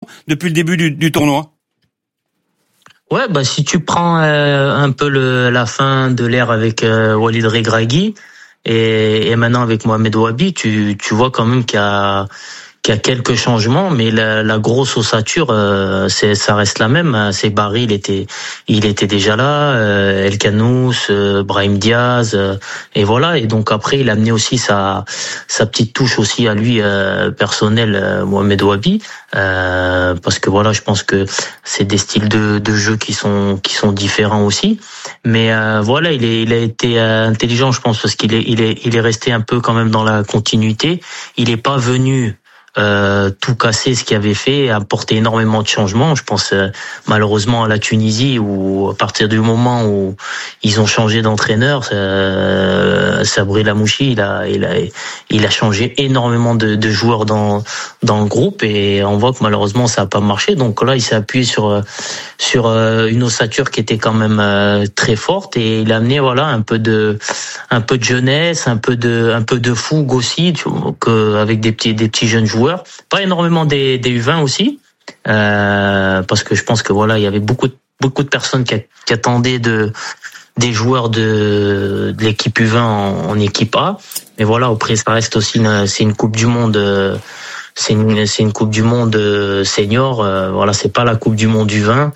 depuis le début du tournoi? Ouais, si tu prends un peu la fin de l'ère avec Walid Regragui et maintenant avec Mohamed Wahabi, tu vois quand même qu'il y a quelques changements, mais la grosse ossature, ça reste la même. C'est Barry, il était déjà là, El Kanous, Brahim Diaz, et voilà. Et donc après, il a amené aussi sa petite touche aussi à lui personnelle, Mohamed Wahabi, parce que voilà, je pense que c'est des styles de jeu qui sont différents aussi. Mais voilà, il a été intelligent, je pense, parce qu'il est resté un peu quand même dans la continuité. Il est pas venu tout casser ce qu'il avait fait, apporter énormément de changements. Je pense malheureusement à la Tunisie, où à partir du moment où ils ont changé d'entraîneur, Sabri Lamouchi, il a changé énormément de joueurs dans le groupe, et on voit que malheureusement ça a pas marché. Donc là, il s'est appuyé sur une ossature qui était quand même très forte, et il a amené voilà un peu de jeunesse, un peu de fougue aussi, avec des petits jeunes joueurs. Pas énormément des U20 aussi, parce que je pense que voilà, il y avait beaucoup de personnes qui attendaient des joueurs de l'équipe U20 en équipe A. Mais voilà, après ça reste aussi c'est une Coupe du Monde. C'est une Coupe du Monde senior. Voilà, c'est pas la Coupe du Monde U20.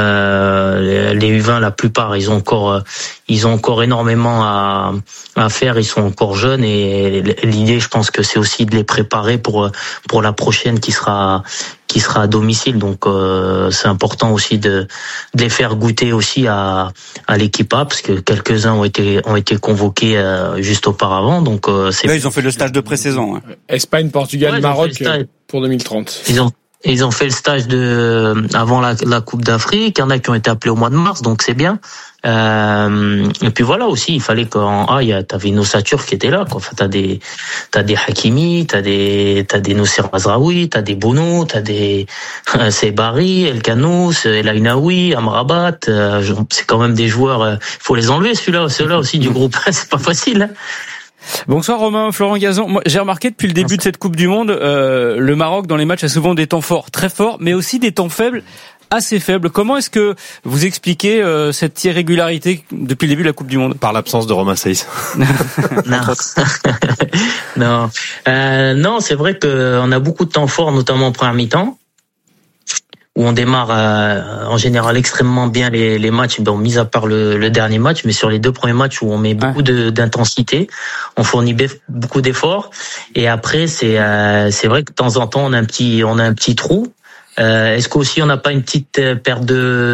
Les U20, la plupart, ils ont encore énormément à faire. Ils sont encore jeunes, et l'idée, je pense que c'est aussi de les préparer pour la prochaine qui sera à domicile. Donc c'est important aussi de les faire goûter aussi à l'équipe A, parce que quelques-uns ont été convoqués juste auparavant. Donc là, ils ont fait le stage de pré-saison. Hein. Espagne, Portugal, Maroc pour 2030. Ils ont fait le stage avant la Coupe d'Afrique. Il y en a qui ont été appelés au mois de mars, donc c'est bien. Et puis voilà aussi, il fallait qu'en A, t'avais une ossature qui était là, quoi. Enfin, t'as des Hakimi, t'as des Nosser Mazraoui, t'as des Bono, c'est Barry, El Kanous, El Ainaoui, Amrabat. C'est quand même des joueurs. Faut les enlever ceux-là aussi du groupe. C'est pas facile. Hein. Bonsoir Romain, Florent Gazan. Moi, j'ai remarqué depuis le début de cette Coupe du Monde, le Maroc dans les matchs a souvent des temps forts, très forts, mais aussi des temps faibles, assez faibles. Comment est-ce que vous expliquez cette irrégularité depuis le début de la Coupe du Monde? Par l'absence de Romain Saïs. Non, c'est vrai qu'on a beaucoup de temps forts, notamment en première mi-temps, où on démarre en général extrêmement bien les matchs, mis à part le dernier match, mais sur les deux premiers matchs où on met beaucoup d'intensité, on fournit beaucoup d'efforts, et après c'est vrai que de temps en temps on a un petit trou. Est-ce qu'aussi on n'a pas une petite perte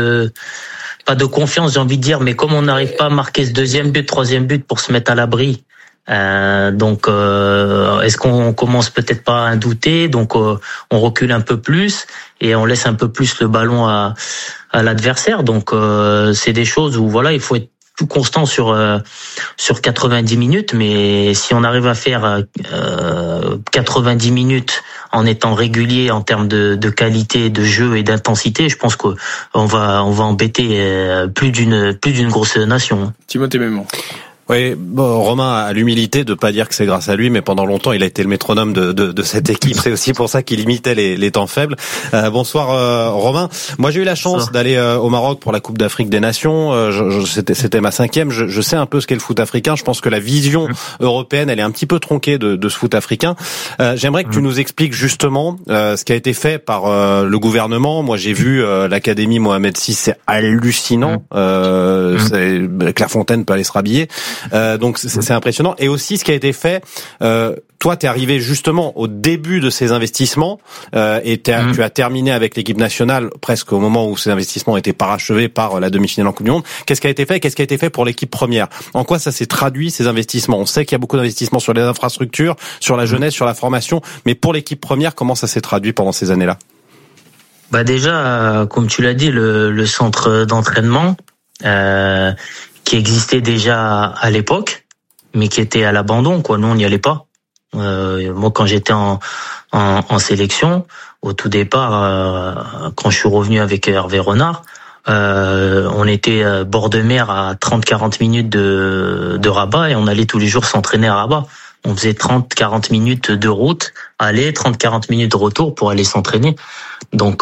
pas de confiance, j'ai envie de dire, mais comme on n'arrive pas à marquer ce deuxième but, troisième but pour se mettre à l'abri, donc est-ce qu'on commence peut-être pas à douter, donc on recule un peu plus et on laisse un peu plus le ballon à l'adversaire. Donc c'est des choses où voilà, il faut être plus constant sur 90 minutes, mais si on arrive à faire 90 minutes en étant régulier en termes de qualité de jeu et d'intensité, je pense qu'on va embêter plus d'une grosse nation. Timothée Mémon. Oui, Romain a l'humilité de pas dire que c'est grâce à lui, mais pendant longtemps il a été le métronome de cette équipe. C'est aussi pour ça qu'il limitait les temps faibles. Bonsoir Romain. Moi j'ai eu la chance d'aller au Maroc pour la Coupe d'Afrique des Nations. C'était ma 5e. Je sais un peu ce qu'est le foot africain. Je pense que la vision européenne, elle est un petit peu tronquée de ce foot africain. J'aimerais que tu nous expliques justement ce qui a été fait par le gouvernement. Moi j'ai vu l'académie Mohamed VI, c'est hallucinant. Clairefontaine peut aller se rhabiller. Donc c'est impressionnant, et aussi ce qui a été fait. Toi, t'es arrivé justement au début de ces investissements et tu as terminé avec l'équipe nationale presque au moment où ces investissements étaient parachevés par la demi-finale en Coupe du Monde. Qu'est-ce qui a été fait? Qu'est-ce qui a été fait pour l'équipe première? En quoi ça s'est traduit, ces investissements? On sait qu'il y a beaucoup d'investissements sur les infrastructures, sur la jeunesse, sur la formation, mais pour l'équipe première, comment ça s'est traduit pendant ces années-là? Déjà, comme tu l'as dit, le centre d'entraînement qui existait déjà à l'époque, mais qui était à l'abandon, quoi. Nous, on n'y allait pas. Moi, quand j'étais en sélection, au tout départ, quand je suis revenu avec Hervé Renard, on était bord de mer à 30-40 minutes de Rabat, et on allait tous les jours s'entraîner à Rabat. On faisait 30-40 minutes de route, aller 30-40 minutes de retour pour aller s'entraîner. Donc